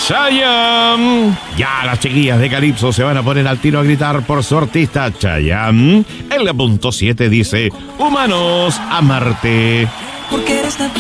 Chayanne. Ya las chiquillas de Calypso se van a poner al tiro a gritar por su artista Chayanne. En la punto 7 dice: Humanos a Marte. Porque eres natural.